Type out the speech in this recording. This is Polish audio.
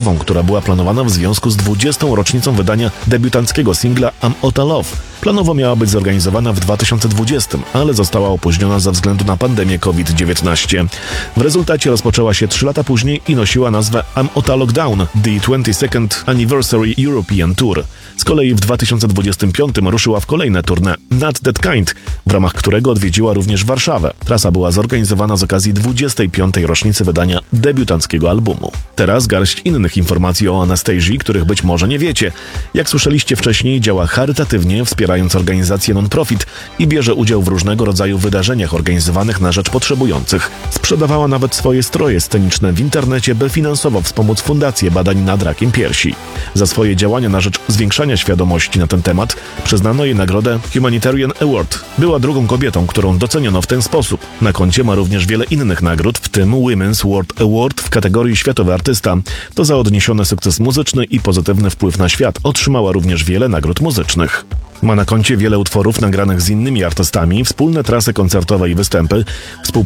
koncertową, która była planowana w związku z 20. rocznicą wydania debiutanckiego singla I'm Outta Love. Planowo miała być zorganizowana w 2020, ale została opóźniona ze względu na pandemię COVID-19. W rezultacie rozpoczęła się 3 lata później i nosiła nazwę I'm Outta Lockdown – The 22nd Anniversary European Tour. Z kolei w 2025 ruszyła w kolejne tournée Not That Kind, w ramach którego odwiedziła również Warszawę. Trasa była zorganizowana z okazji 25. rocznicy wydania debiutanckiego albumu. Teraz garść innych informacji o Anastazji, których być może nie wiecie. Jak słyszeliście wcześniej, działa charytatywnie, wspierając organizacje non-profit i bierze udział w różnego rodzaju wydarzeniach organizowanych na rzecz potrzebujących. Sprzedawała nawet swoje stroje sceniczne w internecie, by finansowo wspomóc Fundację Badań nad Rakiem Piersi. Za swoje działania na rzecz zwiększania świadomości na ten temat przyznano jej nagrodę Humanitarian Award. Była drugą kobietą, którą doceniono w ten sposób. Na koncie ma również wiele innych nagród, w tym Women's World Award w kategorii Światowy Artysta. To za odniesiony sukces muzyczny i pozytywny wpływ na świat. Otrzymała również wiele nagród muzycznych. Ma na koncie wiele utworów nagranych z innymi artystami, wspólne trasy koncertowe i występy, współpracę